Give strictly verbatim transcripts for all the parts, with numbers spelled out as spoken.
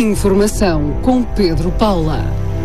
Informação com Pedro Paula.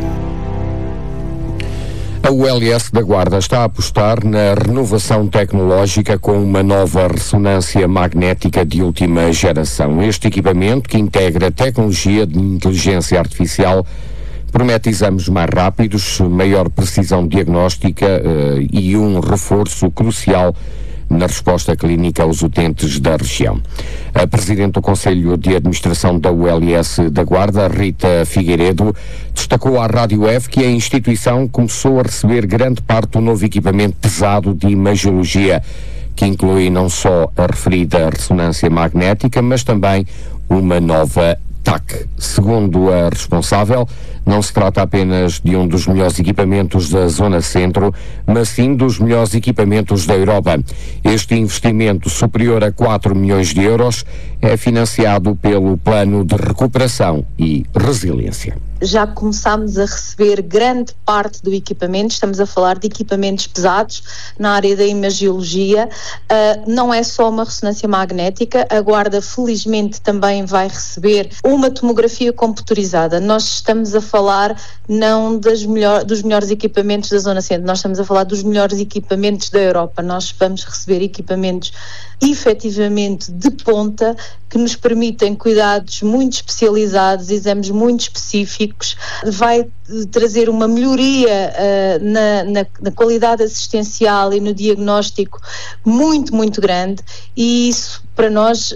A U L S da Guarda está a apostar na renovação tecnológica com uma nova ressonância magnética de última geração. Este equipamento, que integra tecnologia de inteligência artificial, promete exames mais rápidos, maior precisão diagnóstica uh, e um reforço crucial na resposta clínica aos utentes da região. A Presidente do Conselho de Administração da U L S da Guarda, Rita Figueiredo, destacou à Rádio F que a instituição começou a receber grande parte do novo equipamento pesado de imagiologia, que inclui não só a referida ressonância magnética, mas também uma nova T A C. Segundo a responsável, não se trata apenas de um dos melhores equipamentos da Zona Centro, mas sim dos melhores equipamentos da Europa. Este investimento, superior a quatro milhões de euros, é financiado pelo Plano de Recuperação e Resiliência. Já começámos a receber grande parte do equipamento, estamos a falar de equipamentos pesados na área da imagiologia. Uh, não é só uma ressonância magnética, a Guarda felizmente também vai receber uma tomografia computurizada. Nós estamos a falar não das melhor, dos melhores equipamentos da Zona Centro, nós estamos a falar dos melhores equipamentos da Europa. Nós vamos receber equipamentos efetivamente de ponta, que nos permitem cuidados muito especializados, exames muito específicos, vai trazer uma melhoria uh, na, na, na qualidade assistencial e no diagnóstico muito, muito grande, e isso para nós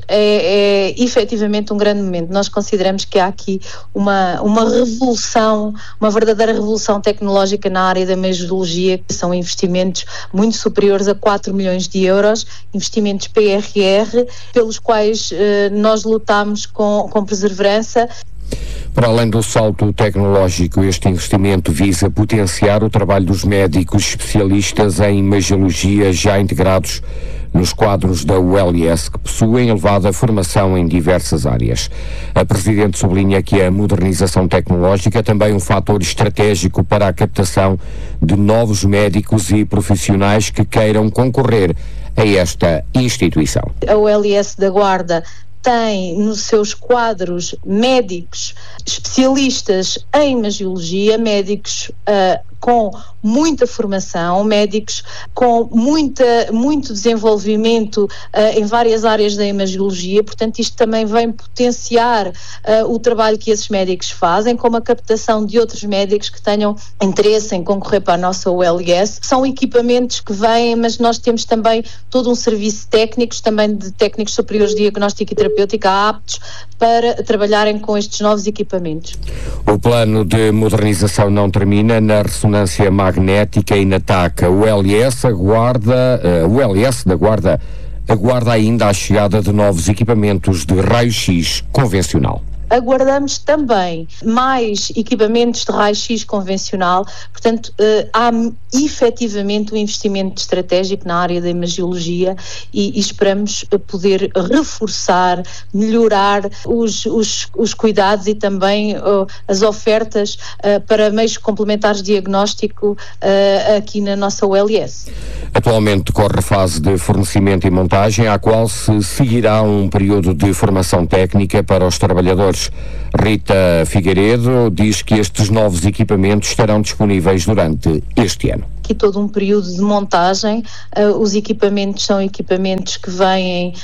é, é efetivamente um grande momento. Nós consideramos que há aqui uma, uma revolução, uma verdadeira revolução tecnológica na área da imagiologia, que são investimentos muito superiores a quatro milhões de euros, investimentos P R R, pelos quais eh, nós lutamos com, com perseverança. Para além do salto tecnológico, este investimento visa potenciar o trabalho dos médicos especialistas em imagiologia já integrados nos quadros da U L S, que possuem elevada formação em diversas áreas. A Presidente sublinha que a modernização tecnológica é também um fator estratégico para a captação de novos médicos e profissionais que queiram concorrer a esta instituição. A U L S da Guarda tem nos seus quadros médicos especialistas em imagiologia, médicos uh, com muita formação, médicos com muita, muito desenvolvimento uh, em várias áreas da imagiologia. Portanto, isto também vem potenciar uh, o trabalho que esses médicos fazem, como a captação de outros médicos que tenham interesse em concorrer para a nossa U L S. São equipamentos que vêm, mas nós temos também todo um serviço técnico, também de técnicos superiores de diagnóstico e terapêutica aptos para trabalharem com estes novos equipamentos. O plano de modernização não termina na ressonância magnética e na T A C. A U L S aguarda, a U L S da Guarda aguarda ainda a chegada de novos equipamentos de raio-x convencional. Aguardamos também mais equipamentos de raio-x convencional, portanto uh, há efetivamente um investimento estratégico na área da imagiologia e, e esperamos poder reforçar, melhorar os, os, os cuidados e também uh, as ofertas uh, para meios complementares de diagnóstico uh, aqui na nossa U L S. Atualmente decorre a fase de fornecimento e montagem, à qual se seguirá um período de formação técnica para os trabalhadores. Rita Figueiredo diz que estes novos equipamentos estarão disponíveis durante este ano. Aqui todo um período de montagem, uh, os equipamentos são equipamentos que vêm, uh,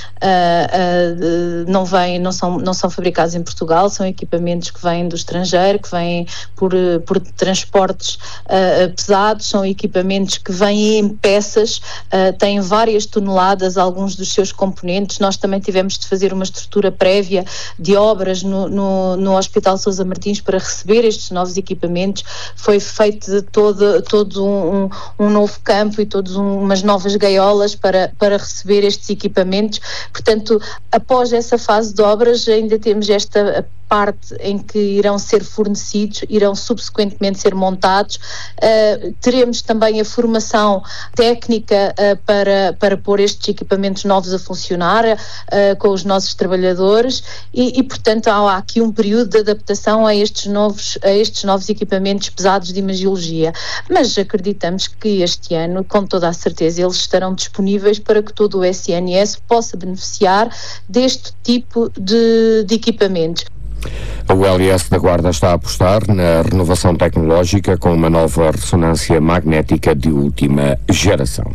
uh, não vêm, não são, não são fabricados em Portugal, são equipamentos que vêm do estrangeiro, que vêm por, por transportes uh, pesados, são equipamentos que vêm em peças, uh, têm várias toneladas, alguns dos seus componentes. Nós também tivemos de fazer uma estrutura prévia de obras no, no, no Hospital Sousa Martins para receber estes novos equipamentos. Foi feito de todo, todo um, um um novo campo e todas um, umas novas gaiolas para, para receber estes equipamentos. Portanto, após essa fase de obras, ainda temos esta parte em que irão ser fornecidos, irão subsequentemente ser montados. Uh, teremos também a formação técnica uh, para, para pôr estes equipamentos novos a funcionar uh, com os nossos trabalhadores e, e portanto há aqui um período de adaptação a estes novos, a estes novos equipamentos pesados de imagiologia, mas acreditamos que este ano, com toda a certeza, eles estarão disponíveis para que todo o S N S possa beneficiar deste tipo de, de equipamentos. A U L S da Guarda está a apostar na renovação tecnológica com uma nova ressonância magnética de última geração.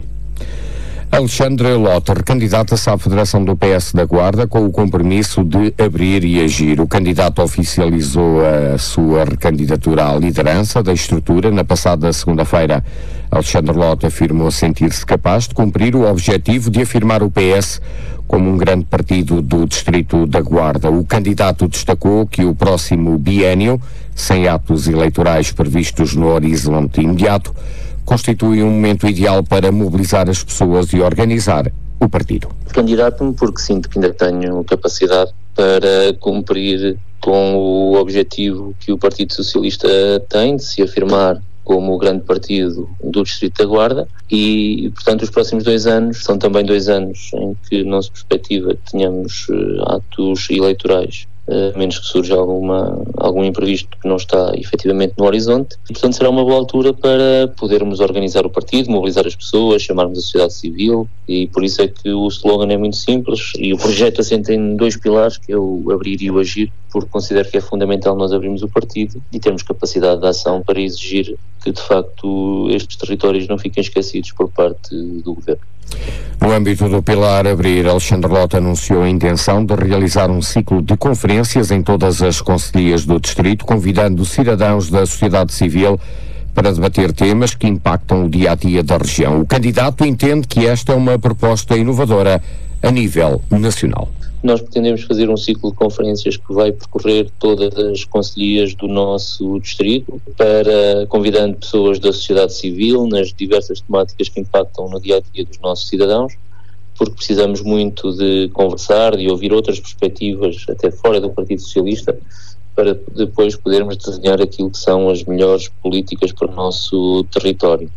Alexandre Lotter candidata-se à Federação do P S da Guarda com o compromisso de abrir e agir. O candidato oficializou a sua recandidatura à liderança da estrutura na passada segunda-feira. Alexandre Lotter afirmou sentir-se capaz de cumprir o objetivo de afirmar o P S como um grande partido do Distrito da Guarda. O candidato destacou que o próximo biénio, sem atos eleitorais previstos no horizonte imediato, constitui um momento ideal para mobilizar as pessoas e organizar o partido. Candidato-me porque sinto que ainda tenho capacidade para cumprir com o objetivo que o Partido Socialista tem de se afirmar como o grande partido do Distrito da Guarda e, portanto, os próximos dois anos são também dois anos em que não se perspectiva que tenhamos uh, atos eleitorais, a menos que surja alguma, algum imprevisto que não está efetivamente no horizonte. E, portanto, será uma boa altura para podermos organizar o partido, mobilizar as pessoas, chamarmos a sociedade civil, e por isso é que o slogan é muito simples e o projeto assenta em dois pilares, que é o abrir e o agir, porque considero que é fundamental nós abrirmos o partido e termos capacidade de ação para exigir que, de facto, estes territórios não fiquem esquecidos por parte do Governo. No âmbito do pilar abrir, Alexandre Lotter anunciou a intenção de realizar um ciclo de conferências em todas as concelhias do distrito, convidando cidadãos da sociedade civil para debater temas que impactam o dia-a-dia da região. O candidato entende que esta é uma proposta inovadora a nível nacional. Nós pretendemos fazer um ciclo de conferências que vai percorrer todas as concelhias do nosso distrito, para convidando pessoas da sociedade civil nas diversas temáticas que impactam no dia-a-dia dos nossos cidadãos, porque precisamos muito de conversar, de ouvir outras perspectivas, até fora do Partido Socialista, para depois podermos desenhar aquilo que são as melhores políticas para o nosso território.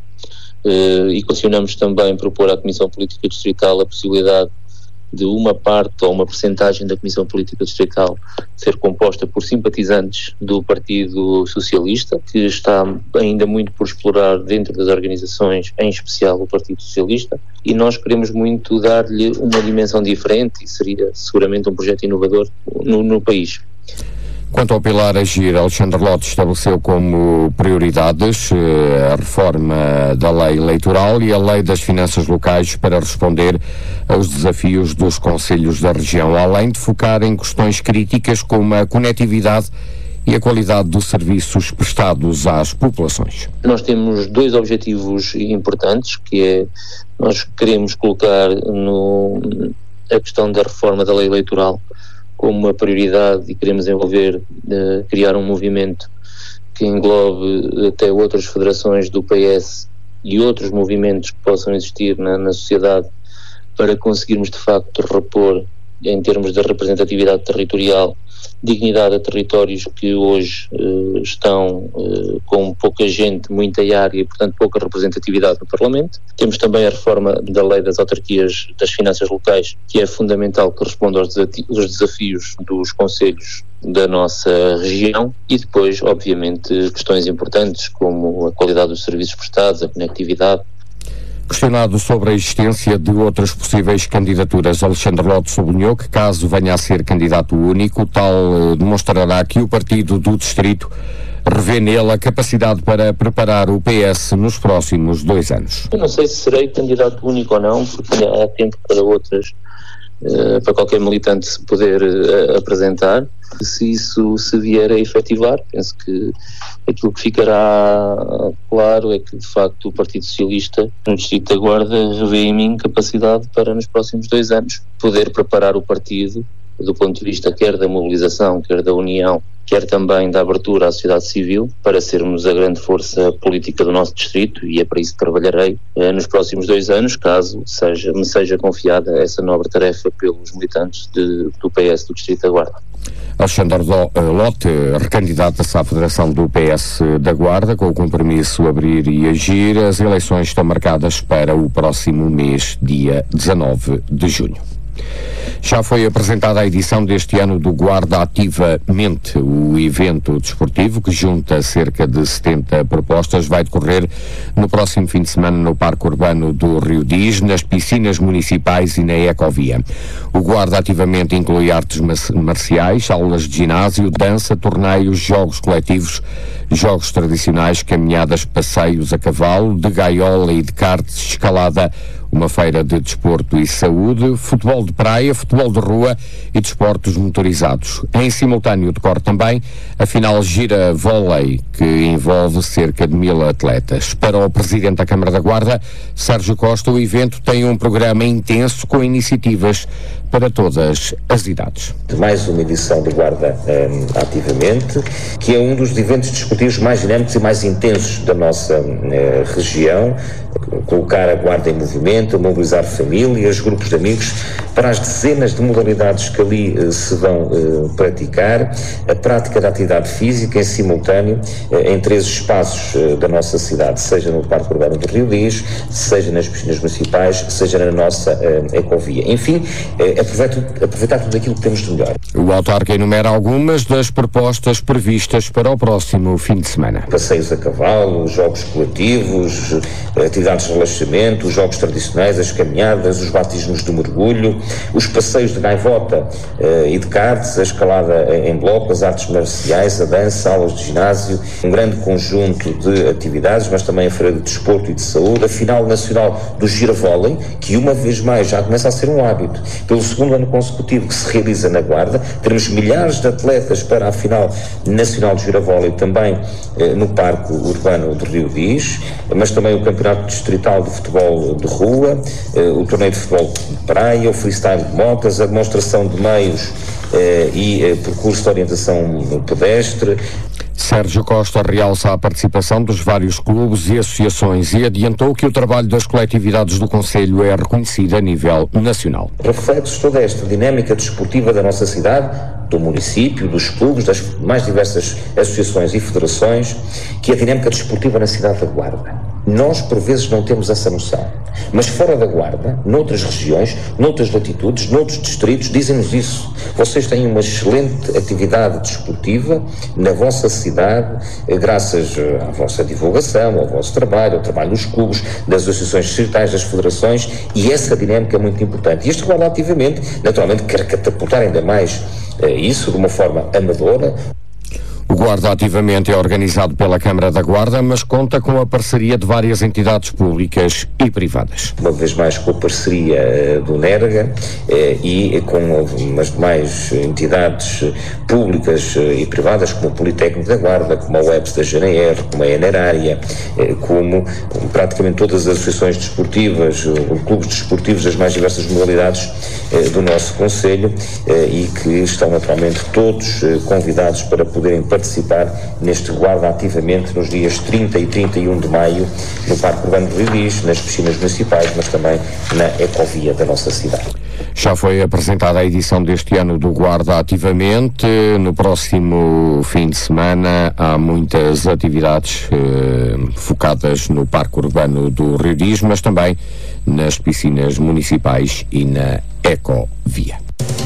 E questionamos também propor à Comissão Política Distrital a possibilidade de uma parte ou uma percentagem da Comissão Política Distrital ser composta por simpatizantes do Partido Socialista, que está ainda muito por explorar dentro das organizações, em especial o Partido Socialista, e nós queremos muito dar-lhe uma dimensão diferente e seria seguramente um projeto inovador no, no país. Quanto ao pilar agir, Alexandre Lotter estabeleceu como prioridades eh, a reforma da lei eleitoral e a lei das finanças locais para responder aos desafios dos concelhos da região, além de focar em questões críticas como a conectividade e a qualidade dos serviços prestados às populações. Nós temos dois objetivos importantes, que é, nós queremos colocar no, a questão da reforma da lei eleitoral como uma prioridade e queremos envolver, uh, criar um movimento que englobe até outras federações do P S e outros movimentos que possam existir na, na sociedade, para conseguirmos de facto repor, em termos de representatividade territorial, dignidade a territórios que hoje uh, estão uh, com pouca gente, muita área e, portanto, pouca representatividade no Parlamento. Temos também a reforma da lei das autarquias das finanças locais, que é fundamental que responda aos desafios dos concelhos da nossa região, e depois, obviamente, questões importantes como a qualidade dos serviços prestados, a conectividade. Questionado sobre a existência de outras possíveis candidaturas, Alexandre Lotter sublinhou que, caso venha a ser candidato único, tal eh, demonstrará que o partido do distrito revê nele a capacidade para preparar o P S nos próximos dois anos. Eu não sei se serei candidato único ou não, porque há tempo para outras, uh, para qualquer militante se poder uh, apresentar. Se isso se vier a efetivar, penso que aquilo que ficará claro é que, de facto, o Partido Socialista no Distrito da Guarda revê em mim capacidade para, nos próximos dois anos, poder preparar o partido do ponto de vista quer da mobilização, quer da união, quer também da abertura à sociedade civil, para sermos a grande força política do nosso distrito, e é para isso que trabalharei eh, nos próximos dois anos, caso seja, me seja confiada essa nobre tarefa pelos militantes de, do P S do Distrito da Guarda. Alexandre Lotter recandidata-se à Federação do P S da Guarda com o compromisso abrir e agir. As eleições estão marcadas para o próximo mês, dia dezanove de junho. Já foi apresentada a edição deste ano do Guarda Ativamente. O evento desportivo, que junta cerca de setenta propostas, vai decorrer no próximo fim de semana no Parque Urbano do Rio Diz, nas piscinas municipais e na Ecovia. O Guarda Ativamente inclui artes marciais, aulas de ginásio, dança, torneios, jogos coletivos, jogos tradicionais, caminhadas, passeios a cavalo, de gaiola e de karts, escalada, uma feira de desporto e saúde, futebol de praia, futebol de rua e desportos motorizados. Em simultâneo decorre também a final Gira Vôlei, que envolve cerca de mil atletas. Para o Presidente da Câmara da Guarda, Sérgio Costa, o evento tem um programa intenso com iniciativas para todas as idades. Mais uma edição do Guarda um, Ativamente, que é um dos eventos desportivos mais dinâmicos e mais intensos da nossa uh, região. Colocar a Guarda em movimento, mobilizar famílias, grupos de amigos, para as dezenas de modalidades que ali uh, se vão uh, praticar, a prática da atividade física em simultâneo uh, em três espaços uh, da nossa cidade, seja no Parque Urbano do Rio Diz, seja nas piscinas municipais, seja na nossa uh, ecovia. Enfim, uh, aproveitar, aproveitar tudo aquilo que temos de melhor. O autarca enumera algumas das propostas previstas para o próximo fim de semana. Passeios a cavalo, jogos coletivos, atividades de relaxamento, os jogos tradicionais, as caminhadas, os batismos de mergulho, os passeios de gaivota uh, e de karts, a escalada em bloco, as artes marciais, a dança, aulas de ginásio, um grande conjunto de atividades, mas também a feira de desporto e de saúde, a final nacional do Gira Vôlei, que uma vez mais já começa a ser um hábito. Pelo segundo ano consecutivo que se realiza na Guarda, teremos milhares de atletas para a final nacional do Gira Vôlei, também uh, no Parque Urbano do Rio Diz, mas também o Campeonato Distrital de Futebol de Rua, uh, o Torneio de Futebol de Praia, o Freestyle de Motas, a demonstração de meios uh, e uh, percurso de orientação pedestre. Sérgio Costa realça a participação dos vários clubes e associações e adiantou que o trabalho das coletividades do Conselho é reconhecido a nível nacional. Reflete toda esta dinâmica desportiva da nossa cidade, do município, dos clubes, das mais diversas associações e federações, que a dinâmica desportiva na cidade da Guarda. Nós, por vezes, não temos essa noção. Mas fora da Guarda, noutras regiões, noutras latitudes, noutros distritos, dizem-nos isso. Vocês têm uma excelente atividade desportiva na vossa cidade, graças à vossa divulgação, ao vosso trabalho, ao trabalho dos clubes, das associações distritais, das federações, e essa dinâmica é muito importante. E este Guarda Ativamente, naturalmente, quer catapultar ainda mais uh, isso de uma forma amadora. O Guarda Ativamente é organizado pela Câmara da Guarda, mas conta com a parceria de várias entidades públicas e privadas. Uma vez mais com a parceria uh, do NERGA uh, e com umas demais entidades públicas uh, e privadas, como o Politécnico da Guarda, como a U E P S da G N R, como a Enerária, uh, como, como praticamente todas as associações desportivas, uh, clubes desportivos das mais diversas modalidades uh, do nosso Conselho uh, e que estão naturalmente todos uh, convidados para poderem participar neste Guarda Ativamente nos dias trinta e trinta e um de maio no Parque Urbano do Rio Diz, nas piscinas municipais, mas também na ecovia da nossa cidade. Já foi apresentada a edição deste ano do Guarda Ativamente. No próximo fim de semana há muitas atividades eh, focadas no Parque Urbano do Rio Diz, mas também nas piscinas municipais e na ecovia.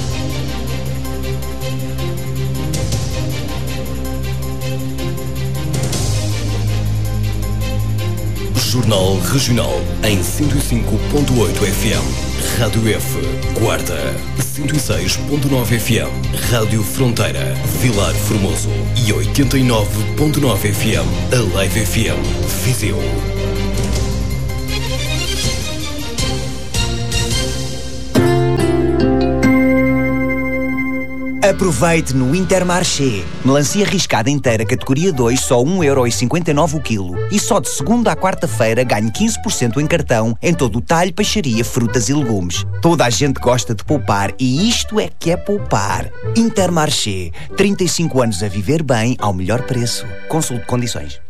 Jornal Regional em cento e cinco ponto oito F M. Rádio F, Guarda. cento e seis ponto nove F M. Rádio Fronteira, Vilar Formoso. E oitenta e nove ponto nove F M. A Live F M, Viseu. Aproveite no Intermarché. Melancia riscada inteira, categoria dois, só um euro e cinquenta e nove o quilo. E só de segunda à quarta-feira ganhe quinze por cento em cartão em todo o talho, peixaria, frutas e legumes. Toda a gente gosta de poupar e isto é que é poupar. Intermarché. trinta e cinco anos a viver bem ao melhor preço. Consulte condições.